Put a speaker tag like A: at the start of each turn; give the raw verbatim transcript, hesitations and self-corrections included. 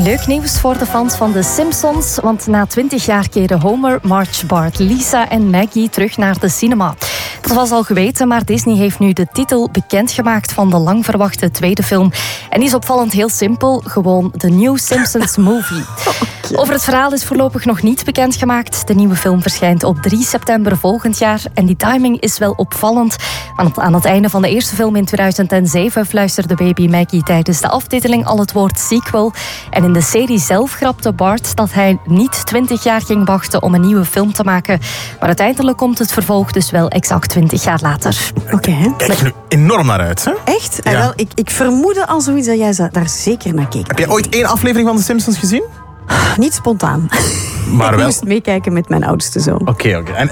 A: leuk nieuws voor de fans van The Simpsons, want na twintig jaar keren Homer, Marge, Bart, Lisa en Maggie terug naar de cinema. Dat was al geweten, maar Disney heeft nu de titel bekendgemaakt van de lang verwachte tweede film. En die is opvallend heel simpel, gewoon The New Simpsons Movie. Over het verhaal is voorlopig nog niet bekendgemaakt. De nieuwe film verschijnt op drie september volgend jaar. En die timing is wel opvallend. Want aan het einde van de eerste film in tweeduizend zeven fluisterde baby Maggie tijdens de aftiteling al het woord sequel. En in de serie zelf grapte Bart dat hij niet twintig jaar ging wachten om een nieuwe film te maken. Maar uiteindelijk komt het vervolg dus wel exact twintig jaar later.
B: Oké. Okay.
C: Kijk er nu enorm naar uit, hè?
B: Echt?
C: Ja.
B: Ah, wel, ik, ik vermoedde al zoiets dat jij daar zeker naar keek.
C: Heb jij ooit één aflevering van The Simpsons gezien?
B: Niet spontaan.
C: Maar
B: ik
C: wel.
B: moest meekijken met mijn oudste zoon.
C: Oké, okay, oké. Okay. En